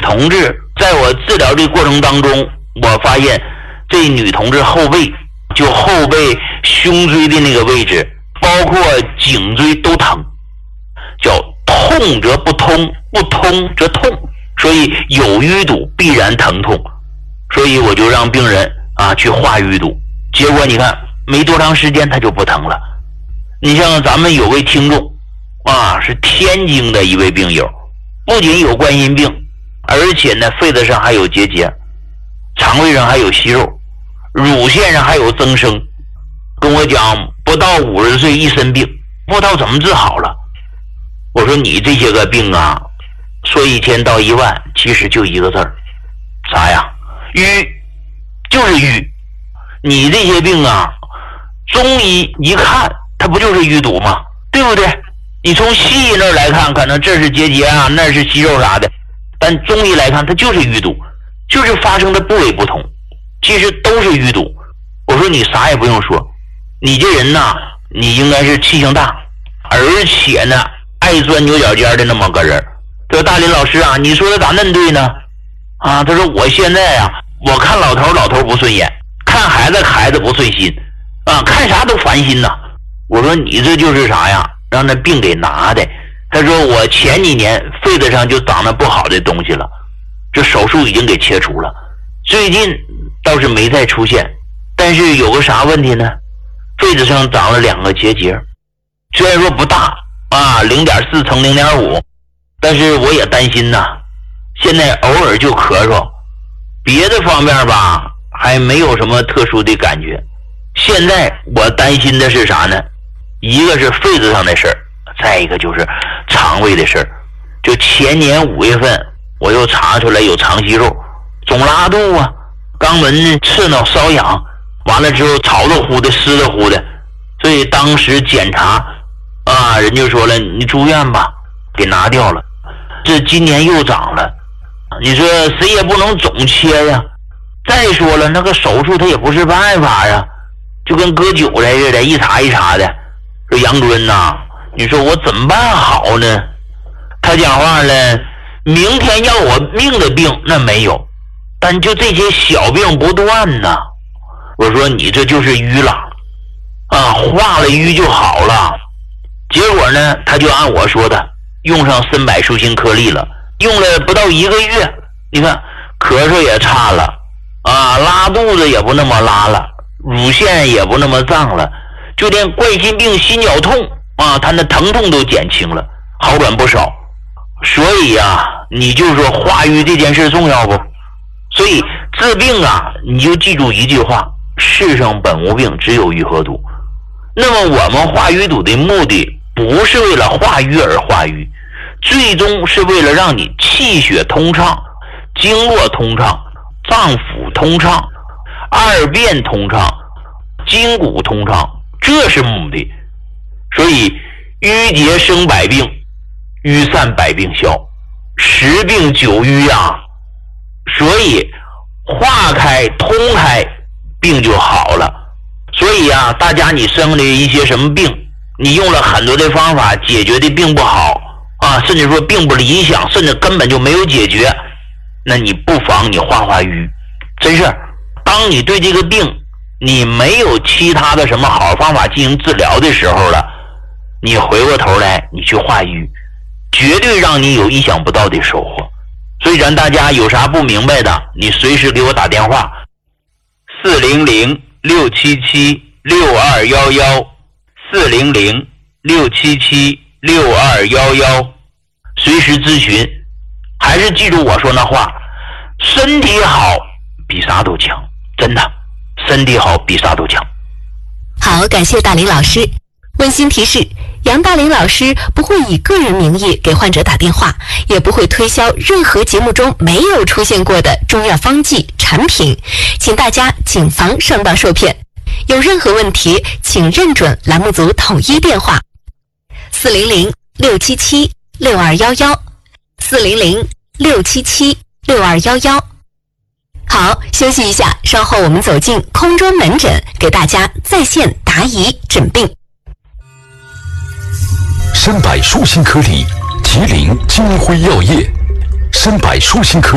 同志在我治疗的过程当中，我发现这女同志后背，就后背胸椎的那个位置，包括颈椎都疼，叫痛则不通，不通则痛，所以有淤堵必然疼痛，所以我就让病人去化淤堵，结果你看没多长时间他就不疼了。你像咱们有位听众是天津的一位病友，不仅有冠心病，而且呢肺子上还有结节，肠胃上还有息肉，乳腺上还有增生，跟我讲不到50岁一身病，不知道怎么治好了。我说你这些个病说1000到1万，其实就一个字儿，啥呀？淤，就是淤。你这些病中医一看它不就是淤堵吗？对不对？你从西医那儿来看，可能这是结节那是息肉啥的，但中医来看它就是淤堵，就是发生的部位不同，其实都是淤堵。我说你啥也不用说，你这人你应该是气性大，而且呢爱钻牛角尖的那么个人。这个大林老师你说的咋恁对呢？他说我现在我看老头不顺眼，看孩子不顺心看啥都烦心呐。我说你这就是啥呀？让那病给拿的。他说我前几年肺子上就长了不好的东西了，这手术已经给切除了，最近倒是没再出现，但是有个啥问题呢？肺子上长了2个结节，虽然说不大0.4乘0.5，但是我也担心现在偶尔就咳嗽，别的方面还没有什么特殊的感觉。现在我担心的是啥呢？一个是肺子上的事儿，再一个就是肠胃的事儿。就前年5月份我又查出来有肠息肉，总拉肚肛门刺挠瘙痒，完了之后潮的乎的湿的乎的，所以当时检查人就说了你住院吧，给拿掉了。这今年又长了，你说谁也不能总切呀。再说了那个手术它也不是办法呀，就跟割韭菜似的，一茬一茬的。说杨主任你说我怎么办好呢？他讲话了，明天要我命的病那没有，但就这些小病不断我说你这就是淤了化了淤就好了。结果呢他就按我说的用上参柏舒心颗粒了，用了不到1个月，你看咳嗽也差了拉肚子也不那么拉了，乳腺也不那么胀了，就连冠心病心绞痛他那疼痛都减轻了，好转不少。所以你就说化瘀这件事重要不？所以治病你就记住一句话，世上本无病，只有瘀和堵。那么我们化瘀堵的目的不是为了化瘀而化瘀，最终是为了让你气血通畅，经络通畅，脏腑通畅，二便通畅，筋骨通畅，这是目的。所以瘀结生百病，瘀散百病消，10病9瘀所以化开通开病就好了。所以大家你生了一些什么病，你用了很多的方法解决的并不好甚至说并不理想，甚至根本就没有解决，那你不妨你化瘀。真是当你对这个病你没有其他的什么好方法进行治疗的时候了，你回过头来你去化瘀，绝对让你有意想不到的收获。所以咱大家有啥不明白的，你随时给我打电话400-677-6211 400-677-6211，随时咨询。还是记住我说那话，身体好比啥都强，真的，身体好比啥都强。 好，感谢大林老师。温馨提示，杨大林老师不会以个人名义给患者打电话，也不会推销任何节目中没有出现过的中药方剂产品，请大家谨防上当受骗。有任何问题请认准栏目组统一电话400-677-6211 400-677-6211。好，休息一下，稍后我们走进空中门诊，给大家在线答疑诊病。 参柏舒心颗粒，吉林金辉药业，参柏舒心颗